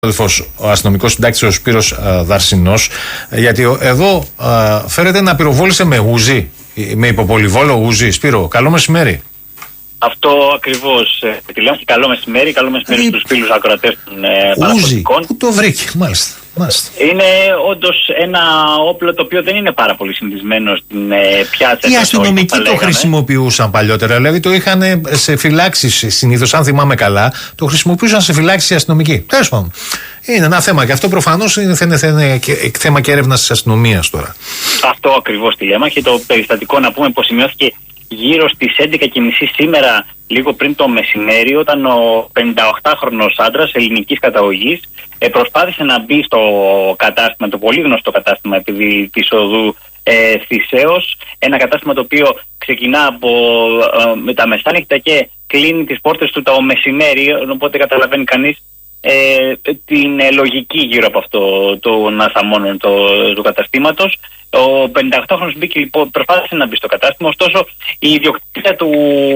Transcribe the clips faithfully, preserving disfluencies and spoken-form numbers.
ο αστυνομικός συντάκτης ο Σπύρος α, Δαρσινός, γιατί εδώ α, φέρεται να πυροβόλησε με ούζι, με υποπολιβόλο ούζι. Σπύρο, καλό μεσημέρι. Αυτό ακριβώς. Τη λέω και καλό μεσημέρι, καλό μεσημέρι στους φίλους ακροατές των ε, παραπολιτικών. Πού το βρήκε, μάλιστα. Μάλιστα. Είναι όντως ένα όπλο το οποίο δεν είναι πάρα πολύ συνηθισμένο στην ε, πιάτσα. Οι αστυνομικοί το χρησιμοποιούσαν παλιότερα, δηλαδή το είχαν σε φυλάξεις συνήθως, αν θυμάμαι καλά, το χρησιμοποιούσαν σε φυλάξεις οι αστυνομικοί. Τέλος πάντων. Είναι ένα θέμα και αυτό προφανώς είναι θέμα, θέμα και έρευνας της αστυνομίας τώρα. Αυτό ακριβώς τη λέμε και το περιστατικό να πούμε πως σημειώθηκε γύρω στις έντεκα και μισή σήμερα, λίγο πριν το μεσημέρι, όταν ο πενηνταοκτάχρονος άντρας ελληνικής καταγωγής ε, προσπάθησε να μπει στο κατάστημα, το πολύ γνωστό κατάστημα επειδή της οδού ε, Θησέως, ένα κατάστημα το οποίο ξεκινά από ε, με τα μεσάνυχτα και κλείνει τις πόρτες του το μεσημέρι, οπότε καταλαβαίνει κανείς ε, την ε, λογική γύρω από αυτό των αθαμώνων του καταστήματος. Ο πενηνταοκτάχρονος μπήκε λοιπόν, προσπάθησε να μπει στο κατάστημα, ωστόσο η ιδιοκτήτρια του,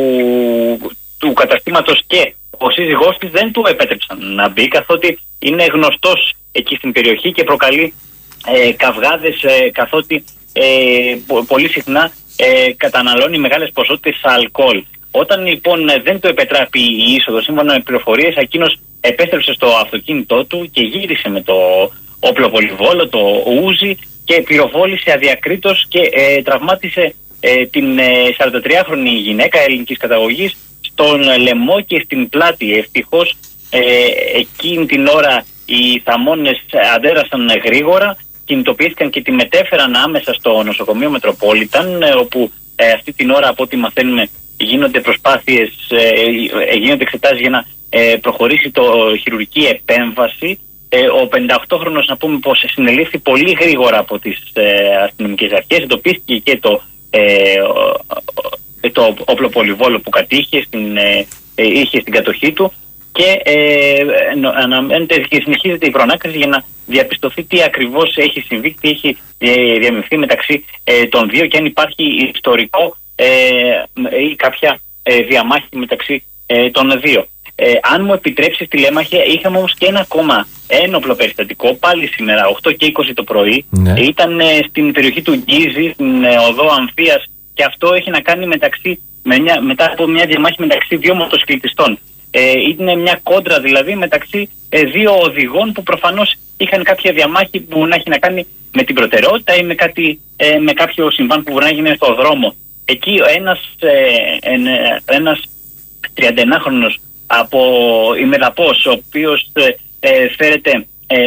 του καταστήματος και ο σύζυγός της δεν του επέτρεψαν να μπει, καθότι είναι γνωστός εκεί στην περιοχή και προκαλεί ε, καυγάδες, ε, καθότι ε, πολύ συχνά ε, καταναλώνει μεγάλες ποσότητες αλκοόλ. Όταν λοιπόν δεν του επετράπει η είσοδο, σύμφωνα με πληροφορίες, εκείνος επέστρεψε στο αυτοκίνητό του και γύρισε με το όπλο πολυβόλο, το ούζι, και πυροβόλησε αδιακρίτως και ε, τραυμάτισε ε, την ε, σαραντατριάχρονη γυναίκα ελληνικής καταγωγής στον λαιμό και στην πλάτη. Ευτυχώς ε, εκείνη την ώρα οι θαμώνες αντέδρασαν γρήγορα, κινητοποιήθηκαν και τη μετέφεραν άμεσα στο νοσοκομείο Μετροπόλιταν, ε, όπου ε, αυτή την ώρα, από ό,τι μαθαίνουμε, γίνονται προσπάθειες, ε, γίνονται εξετάσεις για να ε, προχωρήσει το χειρουργική επέμβαση. Ε, ο πενηνταοκτάχρονος, να πούμε πως συνελήφθη πολύ γρήγορα από τις ε, αστυνομικές αρχές, εντοπίστηκε και το, ε, ε, το όπλο πολυβόλο που κατήχε στην, ε, ε, είχε στην κατοχή του και ε, αναμένεται και συνεχίζεται η προνάκριση για να διαπιστωθεί τι ακριβώς έχει συμβεί, τι έχει ε, διαμειφθεί μεταξύ ε, των δύο και αν υπάρχει ιστορικό ε, ή κάποια ε, διαμάχη μεταξύ ε, των δύο. Ε, αν μου επιτρέψει, τη Λέμαχε, είχαμε όμως και ένα ακόμα ένοπλο περιστατικό πάλι σήμερα, οκτώ και είκοσι το πρωί. Ναι. Ε, ήταν ε, στην περιοχή του Γκίζη, στην ε, οδό Αμφίας, και αυτό έχει να κάνει μεταξύ, με μια, μετά από μια διαμάχη μεταξύ δύο μοτοσυκλετιστών. Ε, είναι μια κόντρα δηλαδή μεταξύ ε, δύο οδηγών που προφανώς είχαν κάποια διαμάχη που να έχει να κάνει με την προτεραιότητα ή με, κάτι, ε, με κάποιο συμβάν που μπορεί να γίνει στο δρόμο. Εκεί ένας, ε, ε, ένας τριανταενάχρονος από ημεδαπός, ο οποίος ε, ε, φέρεται ε,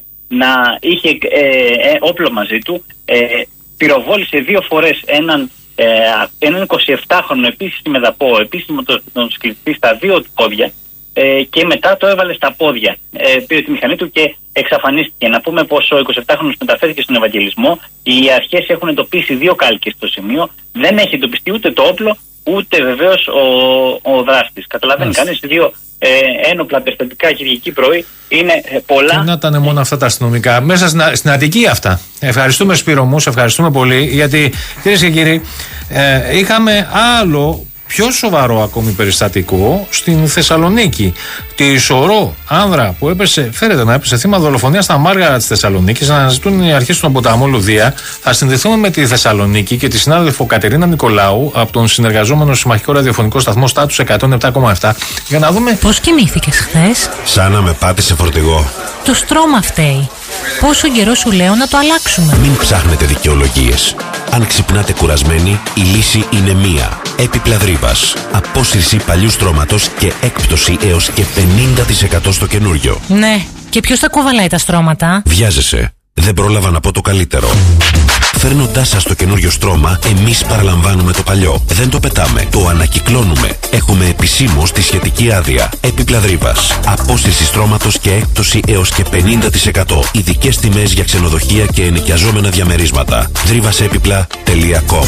να είχε ε, ε, όπλο μαζί του, ε, πυροβόλησε δύο φορές έναν, ε, έναν εικοσιεπτάχρονο επίσης ημεδαπό, επίσης μοτοσυκλετιστή, στα δύο του πόδια, ε, και μετά το έβαλε στα πόδια, ε, πήρε τη μηχανή του και εξαφανίστηκε. Να πούμε πως ο εικοσιεπτάχρονος μεταφέρθηκε στον Ευαγγελισμό. Οι αρχές έχουν εντοπίσει δύο κάλκες στο σημείο, δεν έχει εντοπιστεί ούτε το όπλο ούτε βεβαίως ο, ο δράστης. Καταλαβαίνει κανείς, δύο ε, ένοπλα περιστατικά Κυριακή πρωί είναι ε, πολλά. Και να ήταν μόνο αυτά τα αστυνομικά. Μέσα στην, στην Αττική αυτά. Ευχαριστούμε, Σπύρο μου, σε ευχαριστούμε πολύ, γιατί κυρίες και κύριοι, ε, είχαμε άλλο πιο σοβαρό ακόμη περιστατικό στην Θεσσαλονίκη. Τη σωρό άνδρα που έπεσε, φέρεται να έπεσε θύμα δολοφονία στα Μάργαρα της Θεσσαλονίκης, να αναζητούν οι αρχές στον ποταμό Λουδία. Θα συνδεθούμε με τη Θεσσαλονίκη και τη συνάδελφο Κατερίνα Νικολάου από τον συνεργαζόμενο συμμαχικό ραδιοφωνικό σταθμό Στάτους εκατόν επτά κόμμα επτά για να δούμε. Πώς κοιμήθηκες χθες? Σαν να με πάτησε φορτηγό. Το στρώμα φταίει. Πόσο καιρό σου λέω να το αλλάξουμε? Μην ψάχνετε δικαιολογίες. Αν ξυπνάτε κουρασμένοι, η λύση είναι μία. Έπιπλα Δρύβας. Απόσυρση παλιού στρώματος και έκπτωση έως και πενήντα τοις εκατό στο καινούριο. Ναι. Και ποιος θα κουβαλάει τα στρώματα? Βιάζεσαι. Δεν πρόλαβα να πω το καλύτερο. Φέρνοντάς σας το καινούριο στρώμα, εμείς παραλαμβάνουμε το παλιό. Δεν το πετάμε, το ανακυκλώνουμε. Έχουμε επισήμως τη σχετική άδεια. Έπιπλα Δρύβας. Απόσυρση στρώματος και έκπτωση έως και πενήντα τοις εκατό. Ειδικές τιμές για ξενοδοχεία και ενοικιαζόμενα διαμερίσματα. δρύβασέπιπλα τελεία κομ.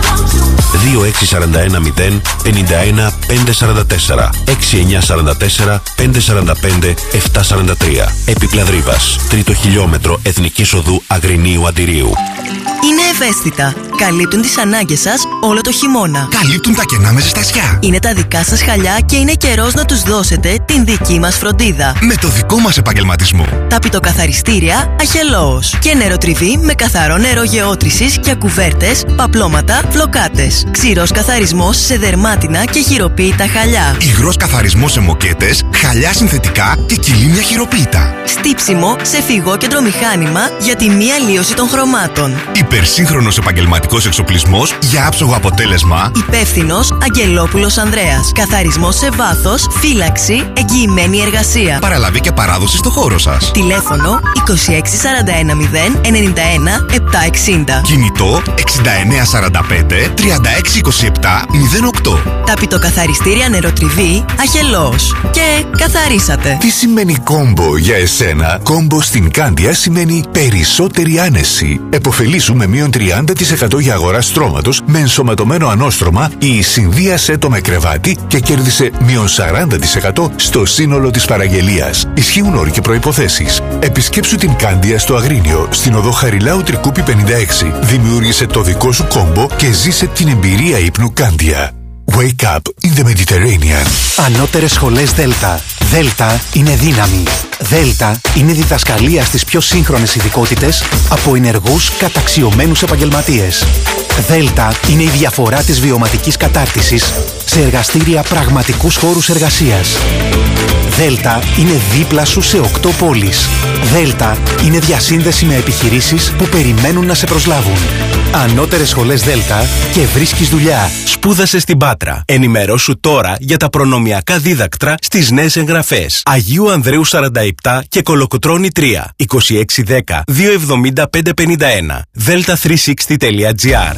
δύο έξι τέσσερα ένα μηδέν πέντε ένα πέντε τέσσερα τέσσερα έξι εννιά τέσσερα τέσσερα πέντε τέσσερα πέντε επτά τέσσερα τρία. Έπιπλα Δρύβας. Τρίτο χιλιόμετρο Εθνικής Οδού Αγρινίου Αντιρίου. Είναι ευαίσθητα. Καλύπτουν τις ανάγκες σας όλο το χειμώνα. Καλύπτουν τα κενά με ζεστασιά. Είναι τα δικά σας χαλιά και είναι καιρός να τους δώσετε την δική μας φροντίδα. Με το δικό μας επαγγελματισμό. Τα πιτοκαθαριστήρια Αχελώος. Και νεροτριβή με καθαρό νερό γεώτρησης για κουβέρτες, παπλώματα, φλοκάτες. Ξηρός καθαρισμός σε δερμάτινα και χειροποίητα χαλιά. Υγρός καθαρισμός σε μοκέτες, χαλιά συνθετικά και κυλίμια χειροποίητα. Στύψιμο σε φυγόκεντρο μηχάνημα για τη μη αλλίωση των χρωμάτων. Υπερσύγχρονος επαγγελματικός εξοπλισμός για άψογο αποτέλεσμα. Υπεύθυνος Αγγελόπουλος Ανδρέας. Καθαρισμός σε βάθος, φύλαξη, εγγυημένη εργασία. Παραλαβή και παράδοση στο χώρο σας. Τηλέφωνο είκοσι έξι σαράντα ένα μηδέν ενενήντα ένα επτακόσια εξήντα. Κινητό εξήντα εννέα σαράντα πέντε τριάντα έξι είκοσι επτά μηδέν οκτώ. Τα πιτοκαθαριστήρια νεροτριβή Αχελώος. Και καθαρίσατε. Τι σημαίνει κόμπο για εσένα? Κόμπο στην Κάνδια σημαίνει περισσότερη άνεση. Εποφελήσου με μείον τριάντα τοις εκατό για αγορά στρώματος με ενσωματωμένο ανώστρωμα ή συνδύασέ το με κρεβάτι και κέρδισε μείον σαράντα τοις εκατό στο σύνολο της παραγγελίας. Ισχύουν όροι και προϋποθέσεις. Επισκέψου την Κάνδια στο Αγρίνιο, στην οδό Χαριλάου Τρικούπη πενήντα έξι. Δημιούργησε το δικό σου κόμπο και ζήσε την εμπειρία ύπνου Κάνδια. Wake up in the Mediterranean. Ανώτερες σχολές Δέλτα. Δέλτα είναι δύναμη. Δέλτα είναι διδασκαλία στις πιο σύγχρονες ειδικότητες από ενεργούς καταξιωμένους επαγγελματίες. Δέλτα είναι η διαφορά της βιωματικής κατάρτισης σε εργαστήρια πραγματικούς χώρους εργασίας. Δέλτα είναι δίπλα σου σε οκτώ πόλεις. Δέλτα είναι διασύνδεση με επιχειρήσεις που περιμένουν να σε προσλάβουν. Ανώτερες σχολές Δέλτα και βρίσκεις δουλειά. Σπούδασε στην Πάτρα. Ενημερώσου τώρα για τα προνομιακά δίδακτρα στις νέες εγγραφές. Αγίου Ανδρέου σαράντα επτά και Κολοκοτρώνη τρία. είκοσι έξι δέκα διακόσια εβδομήντα πέντε πενήντα ένα. δέλτα τριακόσια εξήντα τελεία τζι άρ.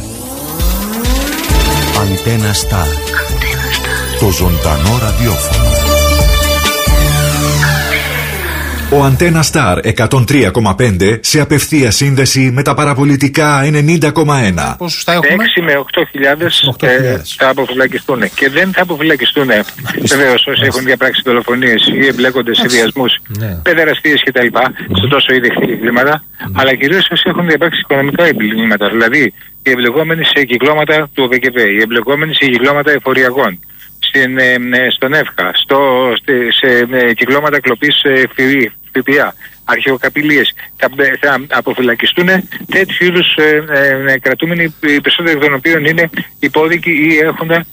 Αντένα Σταρ. Το ζωντανό ραδιόφωνο. Ο Αντένα Σταρ εκατόν τρία κόμμα πέντε σε απευθεία σύνδεση με τα παραπολιτικά ενενήντα κόμμα ένα. Πόσους θα έχουμε? έξι με οκτώ χιλιάδες ε, θα αποφυλακιστούν. Και δεν θα αποφυλακιστούν βεβαίως όσοι έχουν διαπράξει δολοφονίες ή εμπλέκονται σε βιασμούς, ναι, παιδεραστίες κτλ. Σε τόσο είδη εγκλήματα, αλλά κυρίως όσοι έχουν διαπράξει οικονομικά εγκλήματα. Δηλαδή οι εμπλεκόμενοι σε κυκλώματα του ΟΒΚΒ, οι εμπλεκόμενοι σε κυκλώματα εφοριακών, στην, ε, στον ΕΦΚΑ, στο, σε ε, κυκλώματα κλοπής ε, ΦΠΑ, αρχαιοκαπηλείες, θα, θα αποφυλακιστούν τέτοιου είδους ε, ε, κρατούμενοι, οι περισσότεροι εκ των οποίων είναι υπόδικοι ή έχουν ε,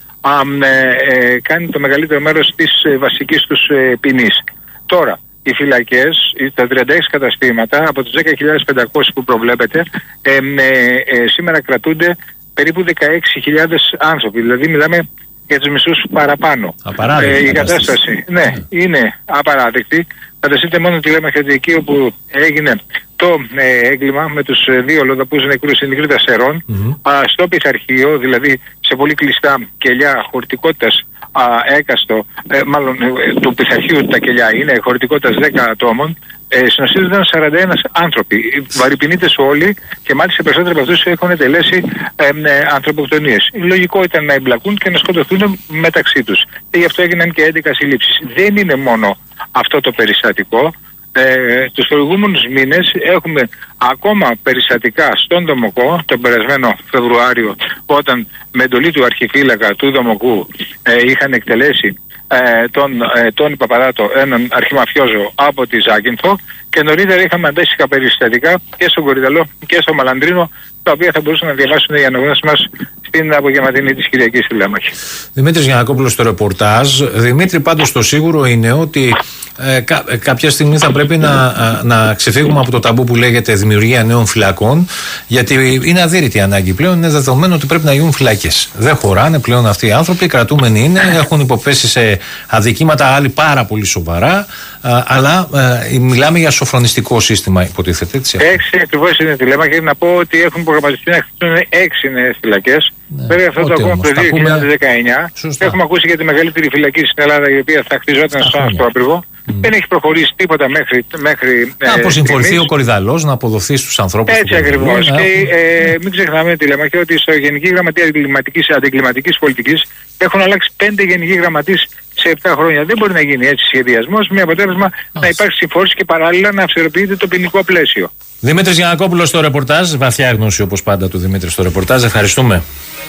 ε, κάνει το μεγαλύτερο μέρος της ε, βασικής τους ε, ποινής. Τώρα, οι φυλακές, τα τριάντα έξι καταστήματα από τους δέκα χιλιάδες πεντακόσιους που προβλέπετε, ε, ε, ε, σήμερα κρατούνται περίπου δεκαέξι χιλιάδες άνθρωποι, δηλαδή μιλάμε για τους μισούς παραπάνω. Απαράδεκτη. Ε, η κατάσταση, ναι, ναι, είναι απαράδεκτη. Φανταστείτε μόνο τη λέμε εκεί όπου έγινε το ε, έγκλημα με τους ε, δύο λοδαπούς νεκρούς στην Κρήτα Σερών, mm-hmm. α, στο πειθαρχείο, δηλαδή σε πολύ κλειστά κελιά χωρητικότητας α, έκαστο, ε, μάλλον ε, του πειθαρχείου τα κελιά είναι χωρητικότητας δέκα ατόμων, ε, συνοστίζονταν σαράντα ένα άνθρωποι, βαρυπινίτες όλοι και μάλιστα περισσότεροι από αυτούς έχουν τελέσει ε, ε, ανθρωποκτονίες. Λογικό ήταν να εμπλακούν και να σκοτωθούν μεταξύ τους. Και γι' αυτό έγιναν και έντεκα συλλήψεις. Δεν είναι μόνο αυτό το περιστατικό. Ε, τους προηγούμενους μήνες έχουμε ακόμα περιστατικά στον Δομοκό, τον περασμένο Φεβρουάριο, όταν με εντολή του αρχιφύλακα του Δομοκού ε, είχαν εκτελέσει ε, τον ε, Τόνι Παπαδάτο, έναν αρχιμαφιόζο από τη Ζάκυνθο, και νωρίτερα είχαμε αντίστοιχα περιστατικά και στον Κορυδαλό και στο Μαλαντρίνο, τα οποία θα μπορούσαν να διαβάσουν οι αναγνώσεις μας στην απογευματινή της Κυριακής στη Λέμαχη. Δημήτρης Γιαννακόπουλος στο ρεπορτάζ. Δημήτρη, πάντως το σίγουρο είναι ότι ε, κα, ε, κάποια στιγμή θα πρέπει να, ε, να ξεφύγουμε από το ταμπού που λέγεται δημιουργία νέων φυλακών, γιατί είναι αδύρυτη ανάγκη πλέον. Είναι δεδομένο ότι πρέπει να γίνουν φυλακές. Δεν χωράνε πλέον αυτοί οι άνθρωποι, οι κρατούμενοι είναι, έχουν υποπέσει σε αδικήματα, άλλοι πάρα πολύ σοβαρά, ε, αλλά ε, μιλάμε για σοφρονιστικό σύστημα, υποτίθεται. Έτσι. Έξι ακριβώς είναι τη Λέμαχη, και να πω ότι έχουν προγραμματιστεί να χτίσουν έξι νέες φυλακές. Ναι, βέβαια αυτό το ακούμε από το δύο χιλιάδες δεκαεννιά. Έχουμε ακούσει για τη μεγαλύτερη φυλακή στην Ελλάδα, η οποία θα χτιζόταν στον Αστρόπυργο. Mm. Δεν έχει προχωρήσει τίποτα μέχρι. μέχρι να ε, αποσυμφορηθεί ο Κορυδαλός, να αποδοθεί στους ανθρώπους. Έτσι ακριβώς. Και ε, μην ξεχνάμε τη Λέμαχη ότι στο Γενική Γραμματεία Αντιγκληματικής Πολιτικής έχουν αλλάξει πέντε γενικοί γραμματείς σε σε επτά χρόνια. Δεν μπορεί να γίνει έτσι σχεδιασμός με αποτέλεσμα Άς. να υπάρξει συμφόρηση και παράλληλα να αυστηροποιείται το ποινικό πλαίσιο. Δημήτρης Γιαννακόπουλος στο ρεπορτάζ. Βαθιά γνώση όπως πάντα του Δημήτρη στο ρεπορτάζ. Ευχαριστούμε.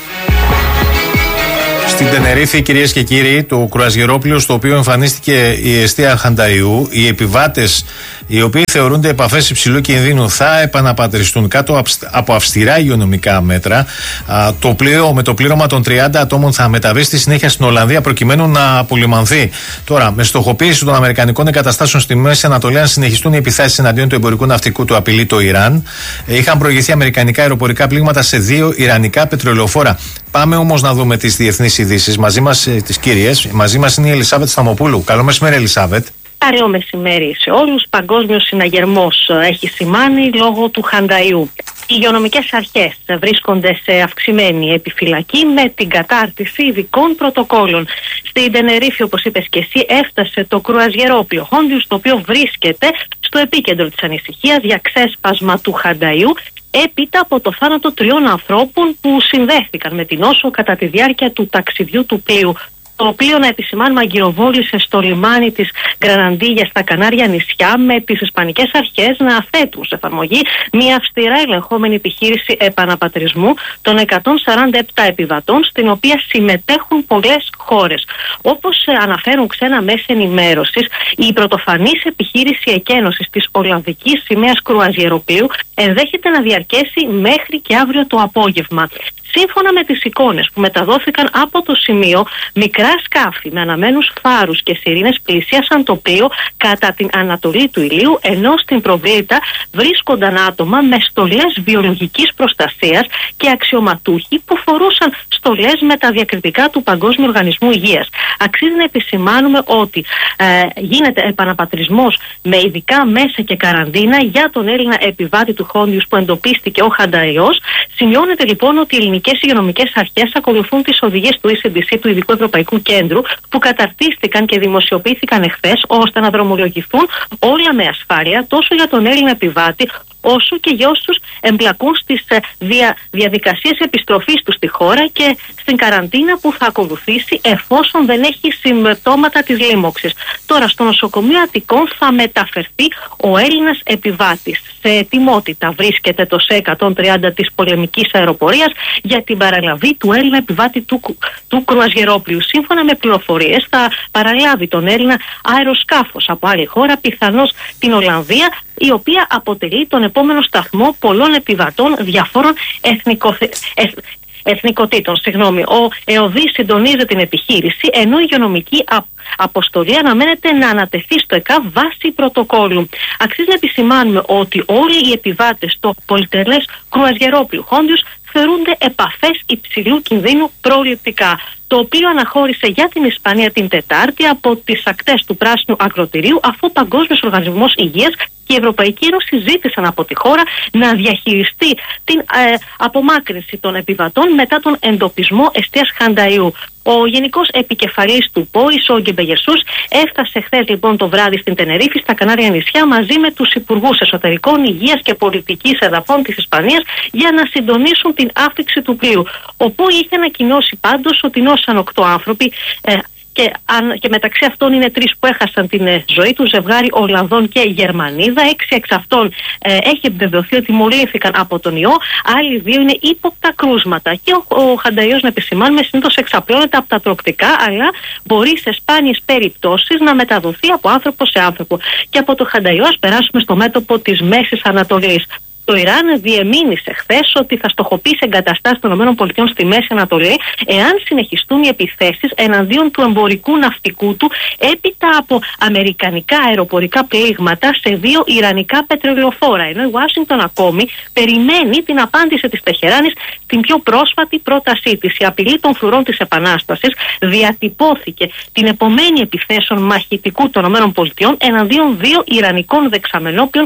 Στην Τενερίφη, κυρίες και κύριοι, το κρουαζιερόπλαιο στο οποίο εμφανίστηκε η εστία Χανταϊού, οι επιβάτες οι οποίοι θεωρούνται επαφές υψηλού κινδύνου θα επαναπατριστούν κάτω από αυστηρά υγειονομικά μέτρα. Το πλοίο με το πλήρωμα των τριάντα ατόμων θα μεταβεί στη συνέχεια στην Ολλανδία προκειμένου να απολυμανθεί. Τώρα, με στοχοποίηση των αμερικανικών εγκαταστάσεων στη Μέση Ανατολή, αν συνεχιστούν οι επιθέσεις εναντίον του εμπορικού ναυτικού του απειλεί το Ιράν. Είχαν προηγηθεί αμερικανικά αεροπορικά πλήγματα σε δύο ιρανικά πετρελαιοφόρα. Πάμε όμως να δούμε τις διεθνείς ειδήσεις. Μαζί μας τις κύριες. Μαζί μας είναι η Ελισάβετ Σταμοπούλου. Καλό μεσημέρι, Ελισάβετ. Καλό μεσημέρι σε όλους. Παγκόσμιος συναγερμός έχει σημάνει λόγω του Χανταϊού. Οι υγειονομικές αρχές βρίσκονται σε αυξημένη επιφυλακή με την κατάρτιση ειδικών πρωτοκόλων. Στην Τενερίφη, όπως είπες και εσύ, έφτασε το κρουαζιερόπλαιο Χόντιους, το οποίο βρίσκεται στο επίκεντρο της ανησυχίας για ξέσπασμα του Χανταϊού, έπειτα από το θάνατο τριών ανθρώπων που συνδέθηκαν με την νόσο κατά τη διάρκεια του ταξιδιού του πλοίου. Το πλοίο, να επισημάνουμε, αγκυροβόλησε στο λιμάνι της Γκραναντίγια στα Κανάρια νησιά, με τις ισπανικές αρχές να θέτουν σε εφαρμογή μια αυστηρά ελεγχόμενη επιχείρηση επαναπατρισμού των εκατόν σαράντα επτά επιβατών, στην οποία συμμετέχουν πολλές χώρες. Όπως αναφέρουν ξένα μέσα ενημέρωσης, η πρωτοφανής επιχείρηση εκένωσης της Ολλανδικής σημαίας κρουαζιεροπλοίου ενδέχεται να διαρκέσει μέχρι και αύριο το απόγευμα. Σύμφωνα με τις εικόνες που μεταδόθηκαν από το σημείο, μικρά σκάφη με αναμένους φάρους και σιρήνες πλησίασαν το πλοίο κατά την ανατολή του ηλίου, ενώ στην προβλήτα βρίσκονταν άτομα με στολές βιολογικής προστασίας και αξιωματούχοι που φορούσαν στολές με τα διακριτικά του Παγκόσμιου Οργανισμού Υγείας. Αξίζει να επισημάνουμε ότι ε, γίνεται επαναπατρισμός με ειδικά μέσα και καραντίνα για τον Έλληνα επιβάτη του Χόντιους που εντοπίστηκε ο Χανταϊός. Σημειώνεται λοιπόν ότι οι ελληνικές υγειονομικές αρχές ακολουθούν τις οδηγίες του ι σι ντι σι, του Ειδικού Ευρωπαϊκού Κέντρου, που καταρτίστηκαν και δημοσιοποιήθηκαν εχθές, ώστε να δρομολογηθούν όλα με ασφάλεια τόσο για τον Έλληνα επιβάτη όσο και για όσους εμπλακούν στις δια, διαδικασίες επιστροφής τους στη χώρα και στην καραντίνα που θα ακολουθήσει εφόσον δεν έχει συμπτώματα της λίμωξης. Τώρα, στο νοσοκομείο Αττικών θα μεταφερθεί ο Έλληνας επιβάτης. Σε ετοιμότητα βρίσκεται το ΣΕ εκατόν τριάντα της πολεμικής αεροπορίας για την παραλαβή του Έλληνα επιβάτη του, του κρουαζιερόπλοιου. Σύμφωνα με πληροφορίες, θα παραλάβει τον Έλληνα αεροσκάφος από άλλη χώρα, πιθανώς την Ολλανδία, η οποία αποτελεί τον επόμενο σταθμό πολλών επιβατών διαφόρων εθνικοθε... εθ... εθνικοτήτων. Συγγνώμη. Ο ΕΟΔΗ συντονίζει την επιχείρηση, ενώ η υγειονομική αποστολή αναμένεται να ανατεθεί στο ΕΚΑΒ βάσει πρωτοκόλλου. Αξίζει να επισημάνουμε ότι όλοι οι επιβάτες στο πολυτελές κρουαζιερόπλοιο Χόντιους θεωρούνται επαφές υψηλού κινδύνου προληπτικά, το οποίο αναχώρησε για την Ισπανία την Τετάρτη από τις ακτές του Πράσινου Ακροτηρίου, αφού ο Παγκόσμιος Οργανισμός Υγείας και η Ευρωπαϊκή Ένωση ζήτησαν από τη χώρα να διαχειριστεί την ε, απομάκρυνση των επιβατών μετά τον εντοπισμό εστίας Χανταϊού. Ο Γενικός Επικεφαλής του ΠΟΗ, ο Γκεμπεγεσούς, έφτασε χθες λοιπόν το βράδυ στην Τενερίφη, στα Κανάρια νησιά, μαζί με τους Υπουργούς Εσωτερικών, Υγείας και Πολιτικής Εδαφών της Ισπανίας για να συντονίσουν την άφηξη του πλοίου. Ο ΠΟΗ είχε ανακοινώσει πάντως ότι νόσαν οκτώ άνθρωποι. Ε, Και, αν, και μεταξύ αυτών είναι τρεις που έχασαν την ε, ζωή του, ζευγάρι Ολλανδών και Γερμανίδα. Έξι εξ αυτών ε, έχει επιβεβαιωθεί ότι μολύνθηκαν από τον ιό. Άλλοι δύο είναι ύποπτα κρούσματα. Και ο, ο Χανταϊός, να επισημάνουμε, συνήθως εξαπλώνεται από τα τροκτικά, αλλά μπορεί σε σπάνιες περιπτώσεις να μεταδοθεί από άνθρωπο σε άνθρωπο. Και από το Χανταϊό ας περάσουμε στο μέτωπο της Μέσης Ανατολής. Το Ιράν διεμήνυσε χθες ότι θα στοχοποιήσει εγκαταστάσεις των ΗΠΑ στη Μέση Ανατολή εάν συνεχιστούν οι επιθέσεις εναντίον του εμπορικού ναυτικού του έπειτα από αμερικανικά αεροπορικά πλήγματα σε δύο ιρανικά πετρελαιοφόρα. Ενώ η Ουάσιγκτον ακόμη περιμένει την απάντηση της Τεχεράνης στην πιο πρόσφατη πρότασή της. Η απειλή των φρουρών της Επανάστασης διατυπώθηκε την επομένη επιθέσεων μαχητικού των ΗΠΑ εναντίον δύο ιρανικών δεξαμενόπλων στο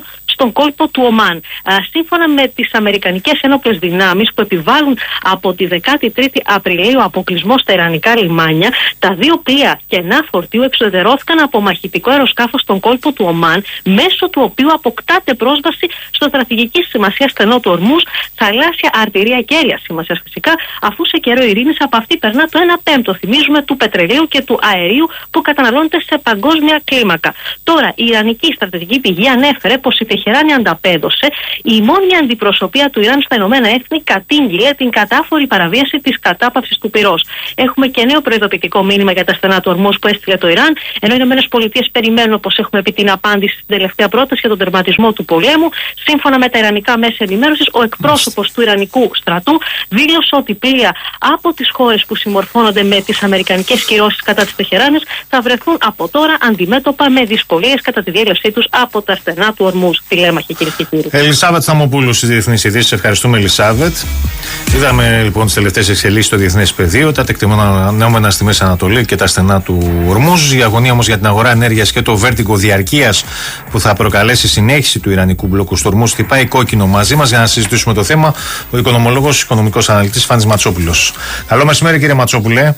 στον κόλπο του Ομάν. Α, σύμφωνα με τις αμερικανικές ένοπλες δυνάμεις που επιβάλλουν από τη δεκάτη τρίτη Απριλίου αποκλεισμό στα ιρανικά λιμάνια, τα δύο πλοία κενά φορτίου εξουδετερώθηκαν από μαχητικό αεροσκάφος στον κόλπο του Ομάν, μέσω του οποίου αποκτάται πρόσβαση στο στρατηγική σημασία στενό του Ορμούζ, θαλάσσια αρτηρία και έλεια σημασία φυσικά, αφού σε καιρό ειρήνης από αυτή περνά το ένα πέμπτο, θυμίζουμε, του πετρελαίου και του αερίου που καταναλώνεται σε παγκόσμια κλίμακα. Τώρα, η Ιρανική στρατηγική πηγή ανέφερε πως η Τεχεράνη ανταπέδωσε. Η μόνη αντιπροσωπεία του Ιράν στα Ηνωμένα Έθνη κατήγγειλε την κατάφορη παραβίαση της κατάπαυσης του πυρός. Έχουμε και νέο προειδοποιητικό μήνυμα για τα στενά του Ορμούζ που έστειλε το Ιράν, ενώ οι Ηνωμένες Πολιτείες περιμένουν, όπως έχουμε πει, την απάντηση στην τελευταία πρόταση για τον τερματισμό του πολέμου. Σύμφωνα με τα ιρανικά μέσα ενημέρωσης, ο εκπρόσωπος του Ιρανικού στρατού δήλωσε ότι πλοία από τις χώρες που συμμορφώνονται με τις αμερικανικές κυρώσεις κατά της Τεχεράνης θα βρεθούν από τώρα αντιμέτωπα με δυσκολίες κατά τη διέλευσή τους από τα στενά του Ορμούζ. Τηλέμαχοι, κυρίες και κύριοι. Ελισάβετ Θαμοπούλου στις Διεθνείς Ειδήσεις. Ευχαριστούμε, Ελισάβετ. Είδαμε λοιπόν τις τελευταίες εξελίξεις στο διεθνές πεδίο, τα τεκτενόμενα στη Μέση Ανατολή και τα στενά του Ορμούζ. Η αγωνία όμως για την αγορά ενέργειας και το βέρτικο διαρκείας που θα προκαλέσει συνέχιση του Ιρανικού μπλοκου στο Ορμούζ χτυπάει κόκκινο. Μαζί μας για να συζητήσουμε το θέμα ο οικονομολόγος, οικονομικός αναλυτής Φάνης Ματσόπουλος. Καλό μεσημέρι, κύριε Ματσόπουλε.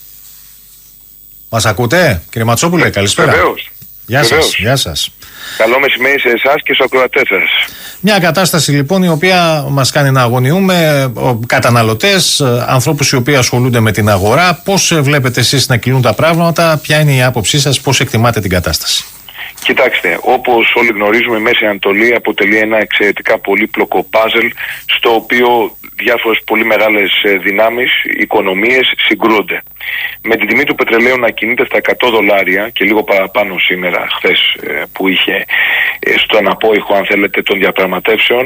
Μας ακούτε, κύριε Ματσόπουλε? Καλησπέρα. Βεβαίως. Γεια σας. Γεια σας. Καλό μεσημέρι σε εσάς και στους ακροατές σας. Μια κατάσταση λοιπόν η οποία μας κάνει να αγωνιούμε, καταναλωτές, ανθρώπους οι οποίοι ασχολούνται με την αγορά. Πώς βλέπετε εσείς να κινούν τα πράγματα, ποια είναι η άποψή σας, πώς εκτιμάτε την κατάσταση? Κοιτάξτε, όπως όλοι γνωρίζουμε, η Μέση Ανατολή αποτελεί ένα εξαιρετικά πολύπλοκο πάζελ, στο οποίο διάφορες πολύ μεγάλες δυνάμεις, οικονομίες συγκρούνται. Με την τιμή του πετρελαίου να κινείται στα εκατό δολάρια και λίγο παραπάνω σήμερα, χθες που είχε στον απόϊχο, αν θέλετε, των διαπραγματεύσεων,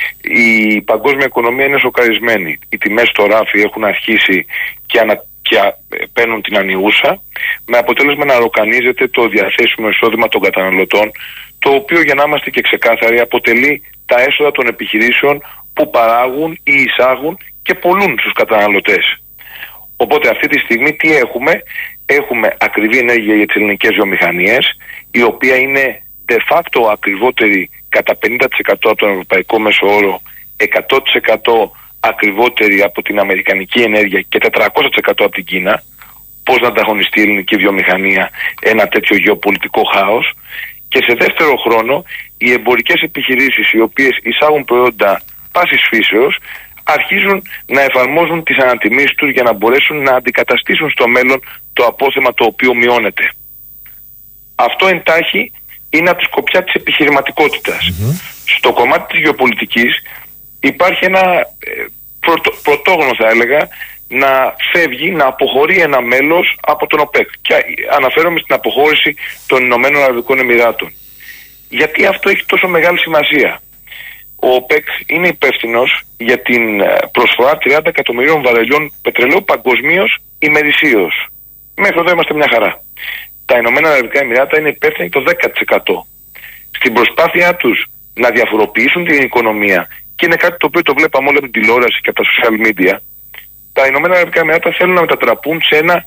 η παγκόσμια οικονομία είναι σοκαρισμένη. Οι τιμές στο ράφι έχουν αρχίσει και ανα και παίρνουν την ανιούσα, με αποτέλεσμα να ροκανίζεται το διαθέσιμο εισόδημα των καταναλωτών, το οποίο, για να είμαστε και ξεκάθαροι, αποτελεί τα έσοδα των επιχειρήσεων που παράγουν ή εισάγουν και πωλούν στους καταναλωτές. Οπότε αυτή τη στιγμή τι έχουμε? Έχουμε ακριβή ενέργεια για τις ελληνικές βιομηχανίες, η οποία είναι de facto ακριβότερη κατά πενήντα τοις εκατό από τον ευρωπαϊκό μέσο όρο, εκατό τοις εκατό ακριβότερη από την αμερικανική ενέργεια και τετρακόσια τοις εκατό από την Κίνα. Πώς να ανταγωνιστεί η ελληνική βιομηχανία ένα τέτοιο γεωπολιτικό χάος? Και σε δεύτερο χρόνο, οι εμπορικές επιχειρήσεις οι οποίες εισάγουν προϊόντα πάσης φύσεως αρχίζουν να εφαρμόζουν τις ανατιμήσεις τους για να μπορέσουν να αντικαταστήσουν στο μέλλον το απόθεμα το οποίο μειώνεται. Αυτό εντάχει είναι από τη σκοπιά της επιχειρηματικότητας. Mm-hmm. Στο κομμάτι της γεωπολιτικής υπάρχει ένα ε, πρωτο, πρωτόγνωρο, θα έλεγα, να φεύγει, να αποχωρεί ένα μέλος από τον ΟΠΕΚ. Και αναφέρομαι στην αποχώρηση των Ηνωμένων Αραβικών Εμιράτων. Γιατί αυτό έχει τόσο μεγάλη σημασία? Ο ΟΠΕΚ είναι υπεύθυνος για την προσφορά τριάντα εκατομμυρίων βαρελιών πετρελαίου παγκοσμίως ημερησίως. Μέχρι εδώ είμαστε μια χαρά. Τα Ηνωμένα Αραβικά Εμιράτα είναι υπεύθυνοι το δέκα τοις εκατό. Στην προσπάθειά τους να διαφοροποιήσουν την οικονομία, και είναι κάτι το οποίο το βλέπαμε όλα από την τηλεόραση και από τα social media, τα Ηνωμένα Αραβικά Εμιράτα θέλουν να μετατραπούν σε ένα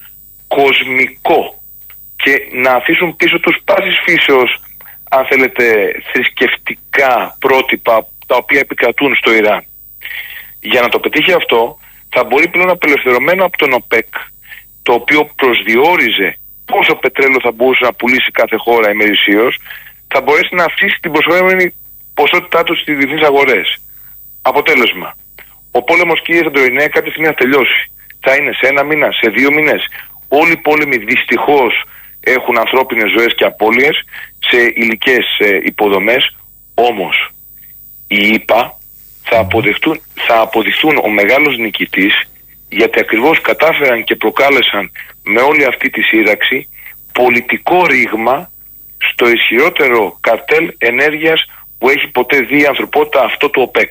κοσμικό και να αφήσουν πίσω τους πάσης φύσεως, αν θέλετε, θρησκευτικά πρότυπα τα οποία επικρατούν στο Ιράν. Για να το πετύχει αυτό, θα μπορεί πλέον απελευθερωμένο από τον ΟΠΕΚ, το οποίο προσδιόριζε πόσο πετρέλαιο θα μπορούσε να πουλήσει κάθε χώρα ημερησίως, θα μπορέσει να αυξήσει την προσφέρομενη ποσότητά του στις διεθνείς αγορές. Αποτέλεσμα, ο πόλεμος, κύριε Σαντορινέ, κάποια στιγμή θα τελειώσει. Θα είναι σε ένα μήνα, σε δύο μήνες. Όλοι οι πόλεμοι δυστυχώς έχουν ανθρώπινες ζωές και απώλειες σε υλικές ε, υποδομές. Όμως οι ΙΠΑ θα αποδειχτούν, θα αποδειχθούν ο μεγάλος νικητής, γιατί ακριβώς κατάφεραν και προκάλεσαν με όλη αυτή τη σύραξη πολιτικό ρήγμα στο ισχυρότερο καρτέλ ενέργειας που έχει ποτέ δει η ανθρωπότητα, αυτό το ΟΠΕΚ.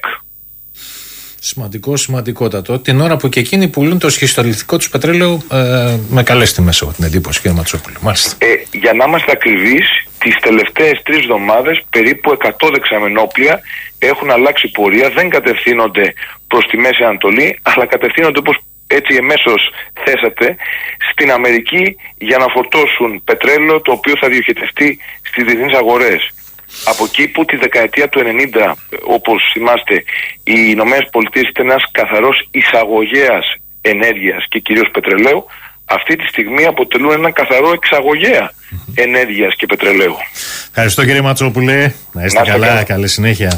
Σημαντικό, σημαντικότατο. Την ώρα που και εκείνοι πουλούν το σχιστολιθικό τους πετρέλαιο ε, με καλές τιμές, έχω την εντύπωση, κύριε Ματσόπουλο. Μάλιστα. Ε, για να είμαστε ακριβείς, τις τελευταίες τρεις εβδομάδες περίπου εκατό δεξαμενόπλια έχουν αλλάξει πορεία, δεν κατευθύνονται προς τη Μέση Ανατολή, αλλά κατευθύνονται, όπως έτσι εμέσως θέσατε, στην Αμερική για να φορτώσουν πετρέλαιο το οποίο θα διοχετευτεί στις διεθνείς αγορές. Από εκεί που τη δεκαετία του ενενήντα, όπως θυμάστε, οι Ηνωμένες Πολιτείες ήταν ένας καθαρός εισαγωγέας ενέργειας και κυρίως πετρελαίου, αυτή τη στιγμή αποτελούν έναν καθαρό εξαγωγέα ενέργειας και πετρελαίου. Ευχαριστώ κύριε Ματσόπουλε. Να είστε καλά, καλά, καλή συνέχεια.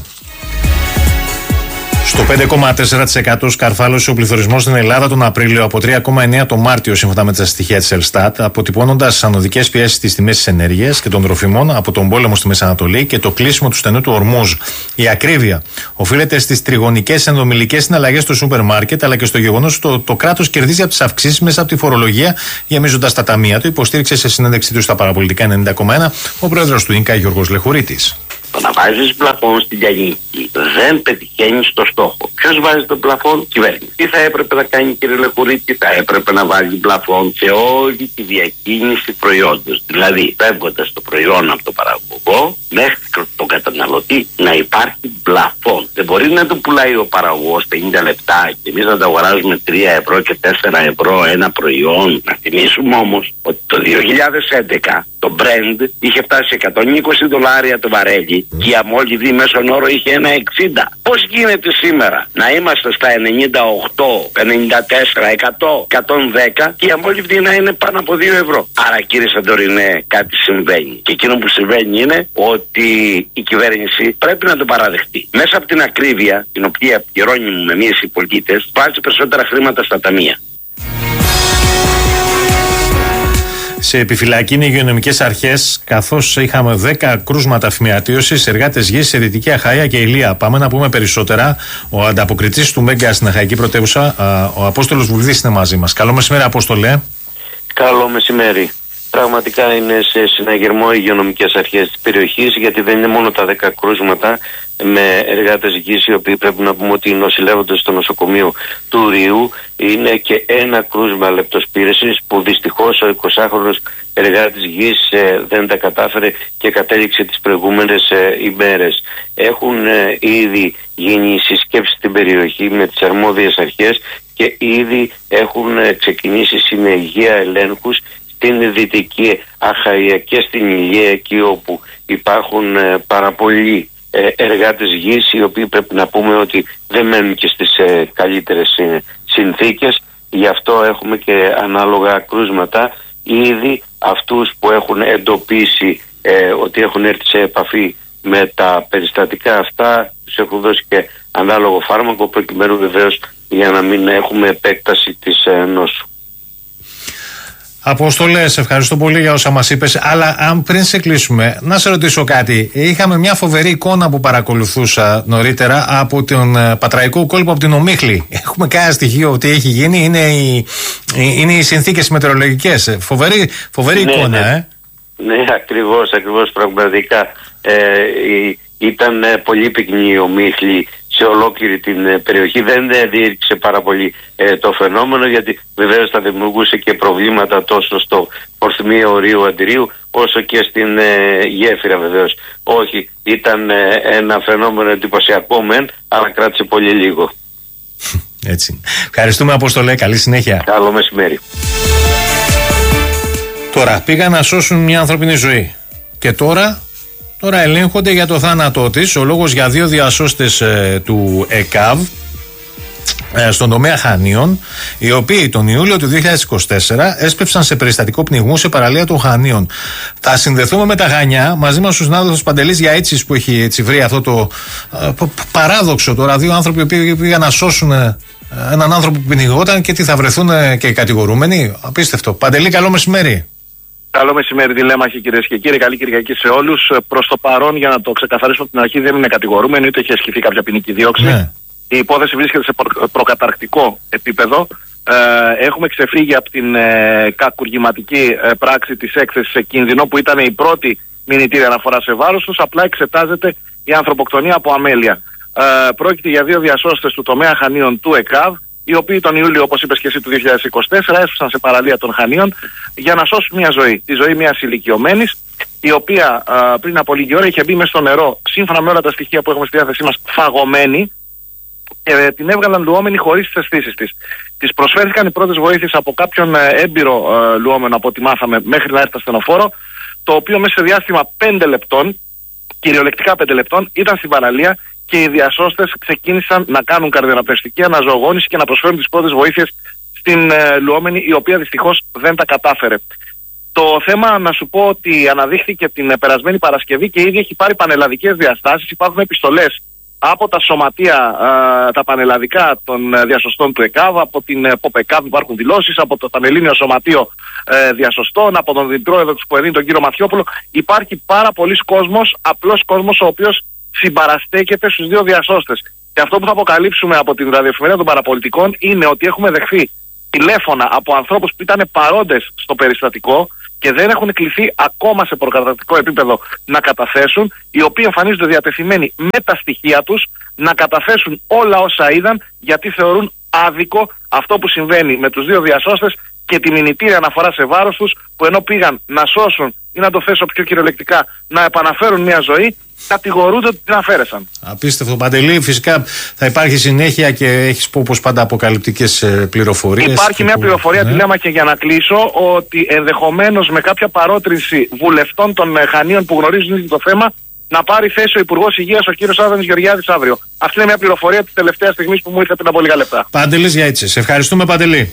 Στο πέντε κόμμα τέσσερα τοις εκατό σκαρφάλωσε ο πληθωρισμός στην Ελλάδα τον Απρίλιο από τρία κόμμα εννέα το Μάρτιο, σύμφωνα με τα στοιχεία της Ελστάτ, αποτυπώνοντας ανωδικές πιέσεις στις τιμές της ενέργειας και των τροφιμών από τον πόλεμο στη Μέση Ανατολή και το κλείσιμο του στενού του Ορμούζ. Η ακρίβεια οφείλεται στις τριγωνικές ενδομιλικές συναλλαγές στο σούπερ μάρκετ, αλλά και στο γεγονός ότι το, το κράτος κερδίζει από τις αυξήσεις μέσα από τη φορολογία, γεμίζοντας τα ταμεία του, υποστήριξε σε συνέντευξή του στα παραπολιτικά ενενήντα κόμμα ένα ο πρόεδρος του ΙΝΚΑ Γιώργος Λεχουρίτης. Το να βάζεις πλαφόν στην λιανική δεν πετυχαίνεις το στόχο. Ποιος βάζει τον πλαφόν? Κυβέρνηση. Τι θα έπρεπε να κάνει, κύριε Λεχουρίτη? Θα έπρεπε να βάλει πλαφόν σε όλη τη διακίνηση προϊόντος. Δηλαδή, φεύγοντας το προϊόν από το παραγωγό μέχρι τον καταναλωτή, να υπάρχει πλαφόν. Δεν μπορεί να το πουλάει ο παραγωγός πενήντα λεπτά και εμείς να τα αγοράζουμε τρία ευρώ και τέσσερα ευρώ ένα προϊόν. Να θυμίσουμε όμως ότι το δύο χιλιάδες έντεκα το Brent είχε φτάσει εκατόν είκοσι δολάρια το βαρέλι και η αμόλυδη μέσον όρο είχε ένα εξήντα. Πώς γίνεται σήμερα να είμαστε στα ενενήντα οκτώ, ενενήντα τέσσερα, εκατό, εκατόν δέκα και η αμόλυδη να είναι πάνω από δύο ευρώ? Άρα, κύριε Σαντορινέ, κάτι συμβαίνει. Και εκείνο που συμβαίνει είναι ότι η κυβέρνηση πρέπει να το παραδεχτεί. Μέσα από την ακρίβεια, την οποία πληρώνουμε εμείς οι πολίτες, βάζει περισσότερα χρήματα στα ταμεία. Σε επιφυλακή είναι οι υγειονομικές αρχές, καθώς είχαμε δέκα κρούσματα φημιατίωσης, εργάτες γης σε Δυτική Αχαΐα και Ηλία. Πάμε να πούμε περισσότερα. Ο ανταποκριτής του Μέγκα στην Αχαϊκή Πρωτεύουσα, ο Απόστολος Βουλδής, είναι μαζί μας. Καλό μεσημέρι, Απόστολε. Καλό μεσημέρι. Πραγματικά είναι σε συναγερμό οι υγειονομικές αρχές της περιοχής, γιατί δεν είναι μόνο τα δέκα κρούσματα με εργάτες γης, οι οποίοι πρέπει να πούμε ότι νοσηλεύονται στο νοσοκομείο του Ριού. Είναι και ένα κρούσμα λεπτοσπύρεσης που δυστυχώς ο εικοσάχρονος εργάτης γης ε, δεν τα κατάφερε και κατέληξε τις προηγούμενες ε, ημέρες. Έχουν ε, ήδη γίνει συσκέψεις στην περιοχή με τις αρμόδιες αρχές και ήδη έχουν ε, ξεκινήσει συνεργεία ελέγχους στην Δυτική Αχαΐα και στην Ηλία, εκεί όπου υπάρχουν ε, πάρα πολλοί ε, εργάτες γης, οι οποίοι πρέπει να πούμε ότι δεν μένουν και στις ε, καλύτερες ε, συνθήκες. Γι' αυτό έχουμε και ανάλογα κρούσματα. Ήδη αυτούς που έχουν εντοπίσει ε, ότι έχουν έρθει σε επαφή με τα περιστατικά αυτά, τους έχουν δώσει και ανάλογο φάρμακο, προκειμένου βεβαίως για να μην έχουμε επέκταση της ε, νόσου. Απόστολε, σε ευχαριστώ πολύ για όσα μας είπες. Αλλά αν πριν σε κλείσουμε, να σε ρωτήσω κάτι. Είχαμε μια φοβερή εικόνα που παρακολουθούσα νωρίτερα από τον Πατραϊκό κόλπο, από την Ομίχλη. Έχουμε κάνα στοιχείο τι έχει γίνει? Είναι οι, είναι οι συνθήκες μετεωρολογικές. Φοβερή, φοβερή ναι, εικόνα, ναι. ε. Ναι, ακριβώς, ακριβώς, πραγματικά. Ε, ήταν πολύ πυκνή η Ομίχλη σε ολόκληρη την ε, περιοχή. Δεν ε, διήρξε πάρα πολύ ε, το φαινόμενο, γιατί βεβαίως θα δημιουργούσε και προβλήματα τόσο στο ορθμίο ορίου Αντιρίου όσο και στην ε, γέφυρα βεβαίως. Όχι, ήταν ε, ένα φαινόμενο εντυπωσιακό μεν, αλλά κράτησε πολύ λίγο. Έτσι. Ευχαριστούμε, Απόστολε, καλή συνέχεια. Καλό μεσημέρι. Τώρα πήγαν να σώσουν μια ανθρώπινη ζωή και τώρα Τώρα ελέγχονται για το θάνατό της. Ο λόγος για δύο διασώστες ε, του ΕΚΑΒ ε, στον τομέα Χανίων, οι οποίοι τον Ιούλιο του δύο χιλιάδες είκοσι τέσσερα έσπευσαν σε περιστατικό πνιγμού σε παραλία των Χανίων. Θα συνδεθούμε με τα Χανιά, μαζί μας ο συνάδελφος Παντελής Γιαΐτσης, που έχει έτσι βρει αυτό το ε, παράδοξο. Τώρα δύο άνθρωποι που πήγαν να σώσουν ε, έναν άνθρωπο που πνιγόταν και τι θα βρεθούν ε, και κατηγορούμενοι. Απίστευτο. Παντελή, καλό μεσημέρι. Καλό μεσημέρι, τηλέμαχοι, κυρίες και κύριοι. Καλή Κυριακή σε όλους. Προς το παρόν, για να το ξεκαθαρίσουμε από την αρχή, δεν είναι κατηγορούμενοι, ούτε έχει ασκηθεί κάποια ποινική δίωξη. Ναι. Η υπόθεση βρίσκεται σε προ, προκαταρκτικό επίπεδο. Ε, έχουμε ξεφύγει από την ε, κακουργηματική ε, πράξη της έκθεσης σε κίνδυνο, που ήταν η πρώτη μηνυτήρια αναφορά σε βάρος τους. Απλά εξετάζεται η ανθρωποκτονία από αμέλεια. Ε, πρόκειται για δύο διασώστες του τομέα Χανίων του ΕΚΑΒ, οι οποίοι τον Ιούλιο, όπως είπες και εσύ, του δύο χιλιάδες είκοσι τέσσερα έσπευσαν σε παραλία των Χανίων για να σώσουν μια ζωή. Τη ζωή μιας ηλικιωμένης, η οποία α, πριν από λίγη ώρα είχε μπει μέσα στο νερό, σύμφωνα με όλα τα στοιχεία που έχουμε στη διάθεσή μας, φαγωμένη, και ε, την έβγαλαν λουόμενη χωρίς τις αισθήσεις της. Της προσφέρθηκαν οι πρώτες βοήθειες από κάποιον ε, έμπειρο ε, λουόμενο, από ό,τι μάθαμε, μέχρι να έρθει στο ασθενοφόρο, το οποίο μέσα σε διάστημα πέντε λεπτών κυριολεκτικά πέντε λεπτών, ήταν στην παραλία και οι διασώστες ξεκίνησαν να κάνουν καρδιοθεραπευτική αναζωογόνηση και να προσφέρουν τις πρώτες βοήθειες στην ε, λουόμενη, η οποία δυστυχώς δεν τα κατάφερε. Το θέμα, να σου πω ότι αναδείχθηκε την ε, περασμένη Παρασκευή και ήδη έχει πάρει πανελλαδικές διαστάσεις. Υπάρχουν επιστολές από τα σωματεία, ε, τα πανελλαδικά των ε, διασωστών του ΕΚΑΒ, από την ε, ΠΟΠΕΚΑΒ υπάρχουν δηλώσεις, από το Πανελλήνιο Σωματείο ε, Διασωστών, από τον Διτρόεδρο του ΣΠΟΕΔΗΝ, τον κύριο Μαθιόπουλο. Υπάρχει πάρα πολλής κόσμος, απλός κόσμος, ο οποίος συμπαραστέκεται στους δύο διασώστες. Και αυτό που θα αποκαλύψουμε από την ραδιοφημερία των παραπολιτικών είναι ότι έχουμε δεχθεί τηλέφωνα από ανθρώπους που ήταν παρόντες στο περιστατικό και δεν έχουν κληθεί ακόμα σε προκαταρκτικό επίπεδο να καταθέσουν, οι οποίοι εμφανίζονται διατεθειμένοι με τα στοιχεία τους να καταθέσουν όλα όσα είδαν, γιατί θεωρούν άδικο αυτό που συμβαίνει με τους δύο διασώστες και τη μηνυτήρια αναφορά σε βάρος τους, που ενώ πήγαν να σώσουν ή, να το θέσω πιο κυριολεκτικά, να επαναφέρουν μια ζωή, κατηγορούνται ότι την αφαίρεσαν. Απίστευτο, Παντελή. Φυσικά θα υπάρχει συνέχεια και έχεις πω όπως πάντα αποκαλυπτικές πληροφορίες. Υπάρχει μια που... πληροφορία, ναι. τη λέμε και για να κλείσω, ότι ενδεχομένως με κάποια παρότρινση βουλευτών των Χανίων που γνωρίζουν ήδη το θέμα, να πάρει θέση ο Υπουργός Υγείας, ο κύριος Άδωνης Γεωργιάδης, αύριο. Αυτή είναι μια πληροφορία της τελευταίας στιγμής που μου ήρθε πριν από λίγα λεπτά. Παντελής Γιαίτσης, σε ευχαριστούμε, Παντελή.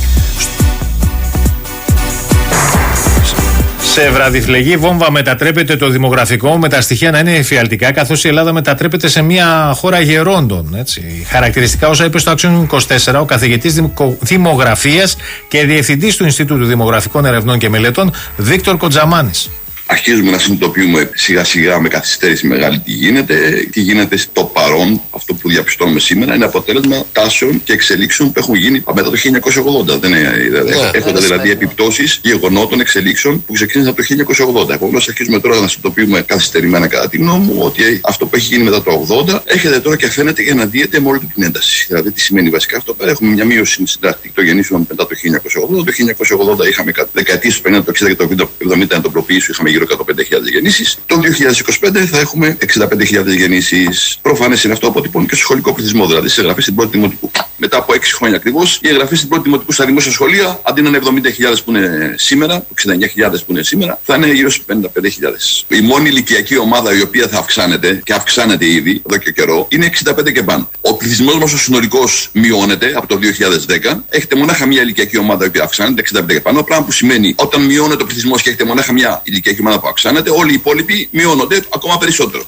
Σε βραδιφλεγή βόμβα μετατρέπεται το δημογραφικό, με τα στοιχεία να είναι εφιαλτικά, καθώς η Ελλάδα μετατρέπεται σε μια χώρα γερόντων. Έτσι. Χαρακτηριστικά όσα είπε στο Action είκοσι τέσσερα ο καθηγητής δημογραφίας και διευθυντής του Ινστιτούτου Δημογραφικών Ερευνών και Μελετών, Βίκτορ Κοντζαμάνης. Αρχίζουμε να συνειδητοποιούμε σιγά σιγά με καθυστέρηση μεγάλη τι γίνεται. Τι γίνεται στο παρόν, αυτό που διαπιστώνουμε σήμερα, είναι αποτέλεσμα τάσεων και εξελίξεων που έχουν γίνει μετά το χίλια εννιακόσια ογδόντα. Δεν είναι, yeah, έχονται δηλαδή επιπτώσεις γεγονότων, εξελίξεων που ξεκίνησαν από το χίλια εννιακόσια ογδόντα. Επομένως, αρχίζουμε τώρα να συνειδητοποιούμε καθυστερημένα, κατά τη γνώμη μου, ότι αυτό που έχει γίνει μετά το ογδόντα έρχεται τώρα και φαίνεται και αναδύεται με όλη την ένταση. Δηλαδή, τι σημαίνει βασικά αυτό πέρα? Έχουμε μια μείωση συντακτική των γεννήσεων μετά το χίλια εννιακόσια ογδόντα. Το χίλια εννιακόσια ογδόντα είχαμε δεκαετίες του πενήντα, το εξήντα και το εβδομήντα εντοπλοποίηση, είχαμε γύρω εκατόν πέντε χιλιάδες γεννήσεις. Το δύο χιλιάδες είκοσι πέντε θα έχουμε εξήντα πέντε χιλιάδες γεννήσεις. Προφανές είναι αυτό, αποτυπώνει και στο σχολικό πληθυσμό, δηλαδή σε εγγραφή στην πρώτη δημοτικού. Μετά από έξι χρόνια ακριβώς, η εγγραφή στην πρώτη δημοτικού στα δημόσια σχολεία, αντί να είναι εβδομήντα χιλιάδες που είναι σήμερα, εξήντα εννέα χιλιάδες που είναι σήμερα, θα είναι γύρω στις πενήντα πέντε χιλιάδες. Η μόνη ηλικιακή ομάδα η οποία θα αυξάνεται και αυξάνεται ήδη εδώ και καιρό είναι εξήντα πέντε και πάνω. Ο πληθυσμός μας ο συνολικός μειώνεται από το δύο χιλιάδες δέκα. Έχετε μονάχα μια ηλικιακή ομάδα η οποία αυξάνεται, εξήντα πέντε και πάνω. Πράγμα που σημαίνει όταν μειώνεται ο πληθυσμός και έχετε μονάχα μια ηλικιακή ομάδα που αυξάνεται, όλοι οι υπόλοιποι μειώνονται ακόμα περισσότερο.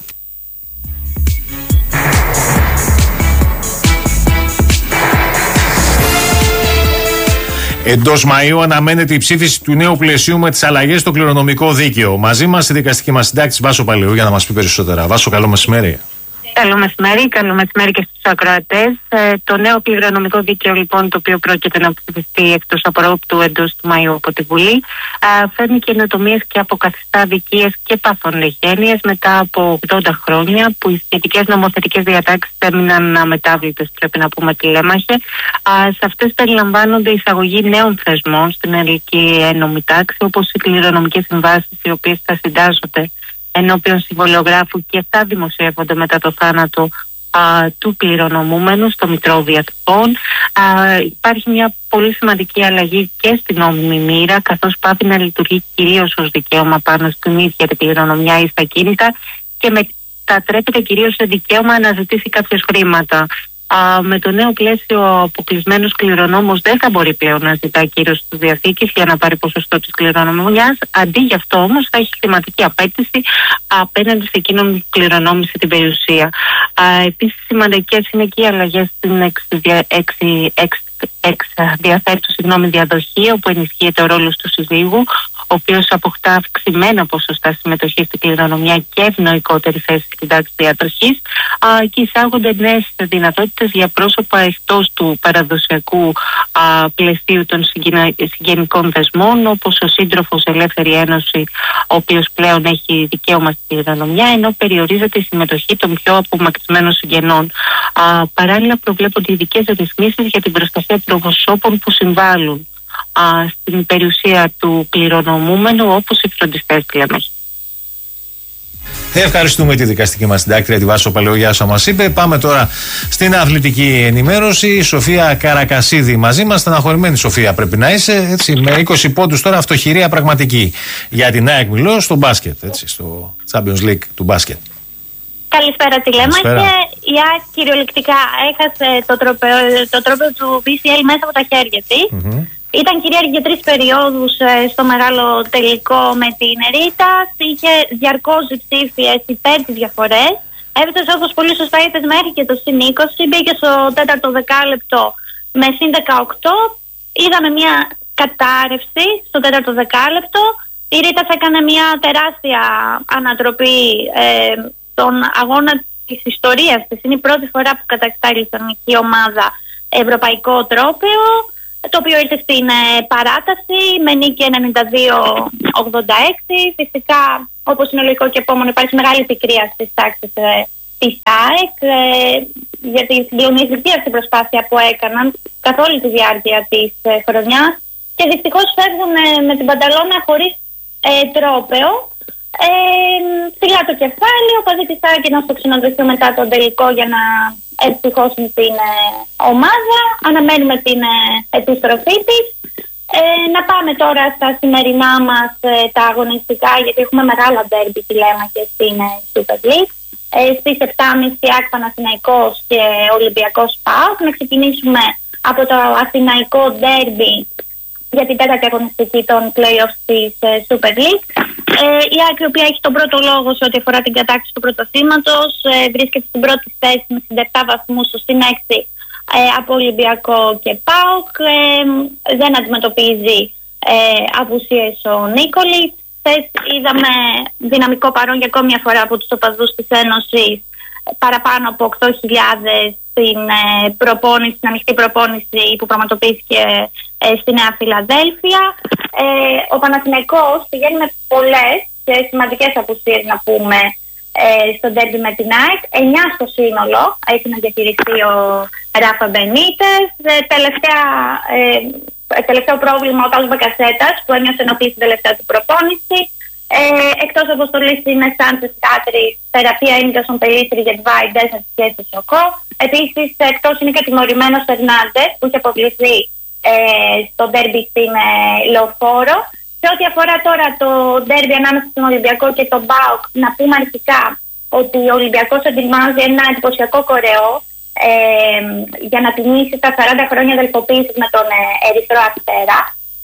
Εντός Μαΐου αναμένεται η ψήφιση του νέου πλαισίου με τις αλλαγές στο κληρονομικό δίκαιο. Μαζί μας η δικαστική μας συντάκτης Βάσο Παλαιού για να μας πει περισσότερα. Βάσο, καλό μεσημέρι. Καλό μεσημέρι, καλό μεσημέρι και στους ακροατές. Ε, το νέο κληρονομικό δίκαιο, λοιπόν, το οποίο πρόκειται να ψηφιστεί εκτός απορρόπτου εντός του Μαΐου από τη Βουλή, ε, φέρνει καινοτομίες και αποκαθιστά δικίες και παθογένειες μετά από ογδόντα χρόνια που οι σχετικές νομοθετικές διατάξεις έμειναν αμετάβλητες, πρέπει να πούμε, τηλέμαχε. Ε, σε αυτές περιλαμβάνονται η εισαγωγή νέων θεσμών στην ελληνική ένωμη τάξη, όπως οι κληρονομικές συμβάσεις, οι οποίες θα συντάσσονται ενώπιον συμβολογράφου και θα δημοσιεύονται μετά το θάνατο α, του κληρονομούμενου στο Μητρό Διαθηκών. Υπάρχει μια πολύ σημαντική αλλαγή και στην νόμιμη μοίρα, καθώς πάβει να λειτουργεί κυρίως ως δικαίωμα πάνω στην ίδια την κληρονομιά ή στα κίνητα και μετατρέπεται κυρίως σε δικαίωμα να ζητήσει κάποιες χρήματα. Α, με το νέο πλαίσιο, ο αποκλεισμένος κληρονόμος δεν θα μπορεί πλέον να ζητά κύρωση της διαθήκης για να πάρει ποσοστό της κληρονομιάς. Αντί γι' αυτό όμως θα έχει χρηματική απέτηση απέναντι σε εκείνον που κληρονόμησε την περιουσία. Α, επίσης, σημαντικές είναι και οι αλλαγές στην εξδιαθέτου συγγνώμη διαδοχή, όπου ενισχύεται ο ρόλος του συζύγου, ο οποίος αποκτά αυξημένα ποσοστά συμμετοχή στην κληρονομιά και ευνοϊκότερη θέση στην τάξη διαδοχής, και εισάγονται νέες δυνατότητες για πρόσωπα εκτός του παραδοσιακού α, πλαισίου των συγγενα, συγγενικών δεσμών, όπως ο σύντροφος Ελεύθερη Ένωση, ο οποίος πλέον έχει δικαίωμα στην κληρονομιά, ενώ περιορίζεται η συμμετοχή των πιο απομακρυσμένων συγγενών. Α, παράλληλα, προβλέπονται ειδικές ρυθμίσεις για την προστασία των προσώπων που συμβάλλουν Α, στην περιουσία του κληρονομούμενου, όπως οι φροντιστές κλεμμές. Ευχαριστούμε τη δικαστική μας συντάκτρια, τη Βάσο Παλαιού, για όσα μας είπε. Πάμε τώρα στην αθλητική ενημέρωση. Η Σοφία Καρακασίδη μαζί μας. Στεναχωρημένη, Σοφία, πρέπει να είσαι. Έτσι, με είκοσι πόντους τώρα, αυτοχειρία πραγματική για την ΑΕΚ Μιλό στο μπάσκετ. Έτσι, στο Champions League του μπάσκετ. Καλησπέρα Τηλέμαχε. Η ΑΕΚ κυριολεκτικά έχασε το τρόπαιο, το τρόπαιο του μπι σι ελ μέσα από τα χέρια της. Mm-hmm. Ήταν κυρίαρχη για τρεις περιόδους στο μεγάλο τελικό με την Ρίτας. Είχε διαρκώς ψήφιες υπέρ τις διαφορές. Έφτασε, όπως πολύ σωστά είπες, μέχρι και το συν είκοσι. Μπήκε στο τέταρτο δεκάλεπτο με συν δεκαοκτώ. Είδαμε μια κατάρρευση στο τέταρτο δεκάλεπτο. Η Ρίτας έκανε μια τεράστια ανατροπή ε, στον αγώνα της ιστορίας της. Είναι η πρώτη φορά που κατακτά η λιθουανική ομάδα ευρωπαϊκό τρόπαιο, το οποίο ήρθε στην ε, παράταση με νίκη ενενήντα δύο ογδόντα έξι. Φυσικά, όπως είναι λογικό και επόμενο, υπάρχει μεγάλη πικρία στις τάξεις ε, της ΑΕΚ ε, για τη συγκλονιστική αυτή προσπάθεια που έκαναν καθ' όλη τη διάρκεια της ε, χρονιάς και δυστυχώς φεύγουν ε, με την Πανταλώνα χωρίς ε, τρόπαιο. Ε, Σιγά το κεφάλι, ο παδί της ΑΕΚ να στο ξενοδοχείο μετά τον τελικό για να ευτυχώσουν την ε, ομάδα. Αναμένουμε την ε, επιστροφή της. Ε, να πάμε τώρα στα σημερινά μας ε, τα αγωνιστικά, γιατί έχουμε μεγάλα ντέρμπι Τηλέμαχε στην ε, Super League. Ε, στις επτά και μισή ΑΕΚ Παναθηναϊκός και Ολυμπιακός ΠΑΟΚ. Να ξεκινήσουμε από το αθηναϊκό ντέρμπι για την τέταρτη αγωνιστική των play-offs της ε, Super League. Ε, η ΑΕΚ, η οποία έχει τον πρώτο λόγο σε ό,τι αφορά την κατάκτηση του πρωτοθύματος, ε, βρίσκεται στην πρώτη θέση με σαράντα επτά βαθμούς στο συν έξι ε, από Ολυμπιακό και ΠΑΟΚ. Ε, δεν αντιμετωπίζει ε, απουσίες ο Νίκολιτς. Χθες είδαμε δυναμικό παρόν για ακόμη μια φορά από τους οπαδούς της Ένωσης, παραπάνω από οκτώ χιλιάδες στην ε, προπόνηση, στην ανοιχτή προπόνηση που πραγματοποιήθηκε ε, στη Νέα Φιλαδέλφια. Ε, ο Παναθηναϊκός πηγαίνει με πολλές και σημαντικές απουσίες, να πούμε, ε, στο ντέρμπι με την ΑΕΚ. εννιά στο σύνολο έχει να διαχειριστεί ο Ράφα Μπενίτες. Ε, τελευταία, ε, τελευταίο πρόβλημα ο Τάος Μπακασέτας, που ένιωσε ενοχλή στην τελευταία του προπόνηση. Ε, εκτός αποστολής είναι Σάντσες Κάτρης, θεραπεία Ίνγκασον Πελίστρη για Ντβάι Ντέσσερ και στο Σοκό. Επίσης, εκτός είναι και τιμωρημένος Φερνάντες, που είχε αποκλειστεί ε, στο ντέρμπι στην ε, Λεωφόρο. Σε ό,τι αφορά τώρα το ντέρμπι ανάμεσα στον Ολυμπιακό και τον ΠΑΟΚ, να πούμε αρχικά ότι ο Ολυμπιακός ετοιμάζει ένα εντυπωσιακό κορεό ε, για να τιμήσει τα σαράντα χρόνια αδελφοποίησης με τον ε, Ερυθρό Αστέρα.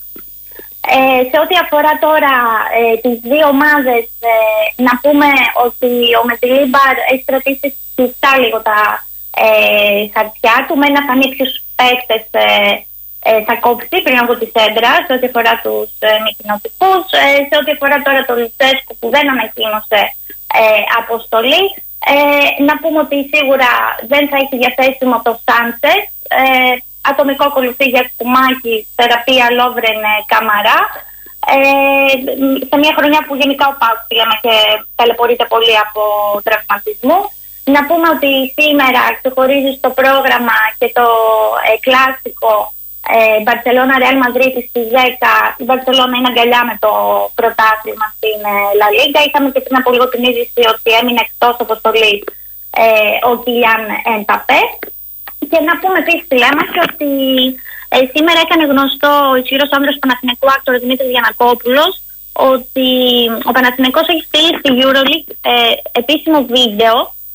Ε, σε ό,τι αφορά τώρα ε, τις δύο ομάδες, ε, να πούμε ότι ο Μετιλίμπαρ έχει κρατήσει κλειστά λίγο τα ε, χαρτιά του, με να φανεί ποιους παίκτες ε, ε, θα κόψει πριν από τη Σέντρα, σε ό,τι αφορά τους ε, μη κοινοτικούς. Ε, σε ό,τι αφορά τώρα το Λουτσέσκου, που δεν ανακοίνωσε ε, αποστολή, ε, να πούμε ότι σίγουρα δεν θα έχει διαθέσιμο το Σάντσες. Ε, Ατομικό ακολουθεί για Κουμάκη, θεραπεία Λόβρεν Καμαρά. Ε, σε μια χρονιά που γενικά ο ΠΑΟΚ και ταλαιπωρείται πολύ από τραυματισμού. Να πούμε ότι σήμερα ξεχωρίζει στο πρόγραμμα και το ε, κλασικό Μπαρσελόνα Ρεάλ Μαδρίτης στις δέκα. Η Μπαρσελόνα είναι αγκαλιά με το πρωτάθλημα στην Λα Λίγκα. Είχαμε και πριν από λίγο την είδηση ότι έμεινε εκτός αποστολής ε, ο Κιλιάν Εμπαπέ. Και να πούμε επίσης στη Λέμαχη ότι ε, σήμερα έκανε γνωστό ο ισχυρός άνδρας του Παναθηναϊκού άκτορας Δημήτρης Γιαννακόπουλος ότι ο Παναθηναϊκός έχει στείλει στη EuroLeague ε, επίσημο βίντεο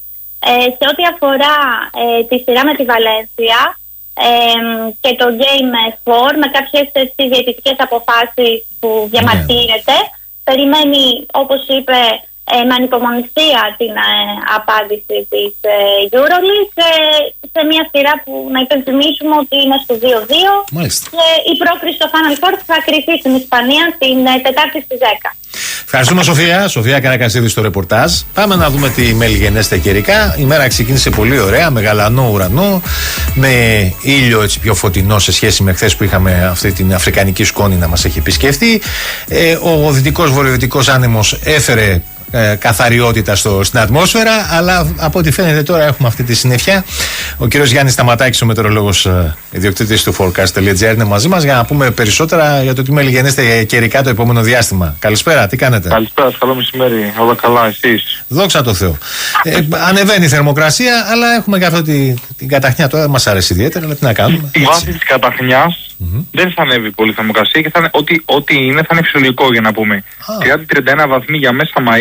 ε, σε ό,τι αφορά ε, τη σειρά με τη Βαλένσια ε, και το Game φορ, με κάποιες διαιτητικές αποφάσεις που διαμαρτύρεται. Yeah. Περιμένει, όπως είπε, Ε, με ανυπομονησία την ε, απάντηση της ε, EuroLeague ε, σε μια σειρά που να υπενθυμίσουμε ότι είναι στο δύο δύο. Μάλιστα. Και η πρόκριση στο Final Four θα κριθεί στην Ισπανία την ε, Τετάρτη στις δέκα. Ευχαριστούμε, Σοφία. Σοφία Καρακασίδη στο ρεπορτάζ. Πάμε να δούμε τι μελιγενέστε καιρικά. Η μέρα ξεκίνησε πολύ ωραία, με γαλανό ουρανό, με ήλιο έτσι πιο φωτεινό σε σχέση με χθες που είχαμε αυτή την αφρικανική σκόνη να μας έχει επισκεφτεί. Ε, ο δυτικός βορειοδυτικός άνεμος έφερε Ε, καθαριότητα στο, στην ατμόσφαιρα, αλλά από ό,τι φαίνεται τώρα έχουμε αυτή τη συννεφιά. Ο κύριος Γιάννης Σταματάκης, ο μετεωρολόγος ε, ιδιοκτήτης του forecast τελεία τζι άρ, είναι μαζί μας για να πούμε περισσότερα για το τι μελιγενέστε καιρικά το επόμενο διάστημα. Καλησπέρα, τι κάνετε? Καλησπέρα, καλό μεσημέρι. Όλα καλά, εσείς? Δόξα τω Θεώ. Ε, ανεβαίνει η θερμοκρασία, αλλά έχουμε και αυτή την, την καταχνιά τώρα, δεν μας αρέσει ιδιαίτερα, αλλά τι να κάνουμε. Η βάση της καταχνιάς mm-hmm. δεν θα ανέβει πολύ θερμοκρασία και θα είναι, ό,τι, ό,τι είναι θα είναι φυσιολογικό, για να πούμε. Ah. τριάντα με τριάντα ένα βαθμοί για μέσα Μαΐου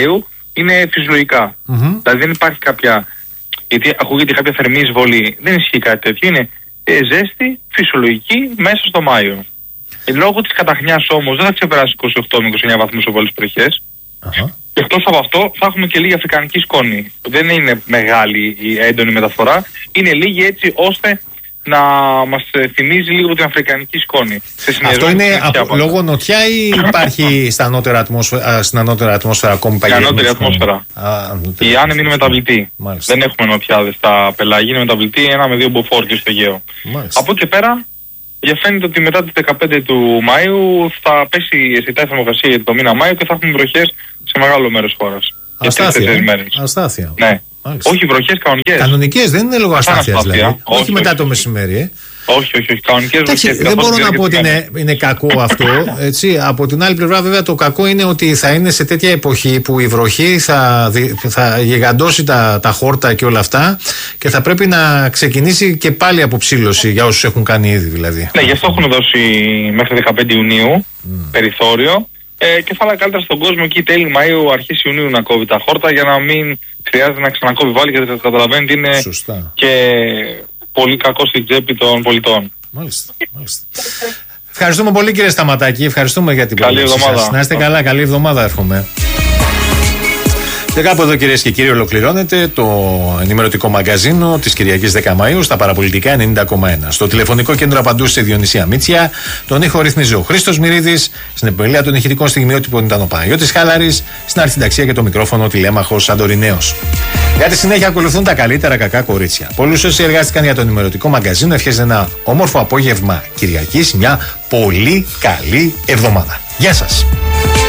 είναι φυσιολογικά. Mm-hmm. Δηλαδή δεν υπάρχει κάποια. Γιατί ακούγεται κάποια θερμή εισβολή. Δεν ισχύει κάτι τέτοιο. Είναι ε, ζέστη φυσιολογική μέσα στο Μάιο. Ε, λόγω της καταχνιάς όμως δεν θα ξεπεράσει είκοσι οκτώ με είκοσι εννέα βαθμούς σε πολλές περιοχές. Uh-huh. Και εκτός από αυτό θα έχουμε και λίγη αφρικανική σκόνη. Δεν είναι μεγάλη η έντονη μεταφορά. Είναι λίγη έτσι ώστε να μας θυμίζει λίγο την αφρικανική σκόνη. Αυτό είναι από, λόγω νοτιά ή υπάρχει στα ανώτερα ατμόσφαιρα, στην ανώτερα ατμόσφαιρα ακόμη παγιασμένη? Στην ανώτερη ατμόσφαιρα. Α, η άνεμη είναι μεταβλητή. Μάλιστα. Δεν έχουμε νοτιάδες στα πελάγια, είναι μεταβλητή ένα με δύο μποφόρ στο Αιγαίο. Από εκεί πέρα, για φαίνεται ότι μετά τις δεκαπέντε του Μαΐου θα πέσει η αισθητά θερμοκρασία για το μήνα Μάιο και θα έχουμε βροχές σε μεγάλο μέρος χώρας. Αστάθεια. Αστάθεια. Ναι. Μάλιστα. Όχι βροχές κανονικές. Κανονικές, δεν είναι λόγω αστάθειας δηλαδή. Όχι, όχι μετά το μεσημέρι. Ε. Όχι, όχι, όχι. Κανονικές βροχές. Δεν μπορώ να πω ότι είναι, είναι κακό αυτό. Έτσι. Από την άλλη πλευρά, βέβαια, το κακό είναι ότι θα είναι σε τέτοια εποχή που η βροχή θα, θα γιγαντώσει τα, τα χόρτα και όλα αυτά και θα πρέπει να ξεκινήσει και πάλι αποψήλωση για όσους έχουν κάνει ήδη δηλαδή. Ναι, γι' αυτό έχουν δώσει μέχρι δεκαπέντε Ιουνίου mm. περιθώριο. Ε, και θα έλεγα καλύτερα στον κόσμο εκεί τέλη Μαΐου, αρχής Ιουνίου να κόβει τα χόρτα για να μην χρειάζεται να ξανακόβει βάλει, γιατί καταλαβαίνετε είναι Σωστά. και πολύ κακό στην τσέπη των πολιτών. Μάλιστα, μάλιστα. Ευχαριστούμε πολύ κύριε Σταματάκη, ευχαριστούμε για την παρουσία σας. Να είστε καλά, καλή εβδομάδα εύχομαι. Και κάπου εδώ κυρίες και κύριοι ολοκληρώνεται το ενημερωτικό μαγκαζίνο της Κυριακής δέκα Μαΐου στα παραπολιτικά ενενήντα κόμμα ένα. Στο τηλεφωνικό κέντρο απαντούσε Διονυσία Μίτσια, τον ήχο ρύθμιζε ο Χρήστος Μυρίδης, στην επιμελία των ηχητικών στιγμιότυπων ήταν ο Παναγιώτης Χάλαρης, στην αρχινταξία και το μικρόφωνο τηλέμαχος Σαντορινέος. Για τη συνέχεια ακολουθούν τα καλύτερα κακά κορίτσια. Πολλούς όσοι εργάστηκαν για το ενημερωτικό μαγκαζίνο ευχές ένα όμορφο απόγευμα Κυριακής, μια πολύ καλή εβδομάδα. Γεια σας.